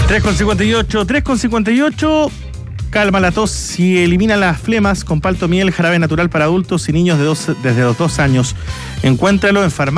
3,58. Calma la tos y elimina las flemas con Palto Miel, jarabe natural para adultos y niños desde los 2 años. Encuéntralo en farmacia.